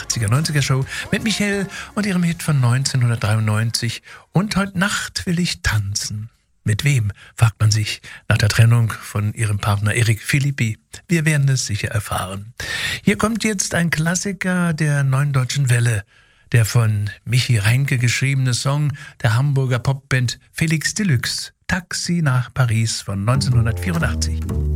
80er-90er Show mit Michelle und ihrem Hit von 1993. Und heute Nacht will ich tanzen. Mit wem, fragt man sich nach der Trennung von ihrem Partner Eric Philippi. Wir werden es sicher erfahren. Hier kommt jetzt ein Klassiker der Neuen Deutschen Welle. Der von Michi Reinke geschriebene Song der Hamburger Popband Felix Deluxe. Taxi nach Paris von 1984.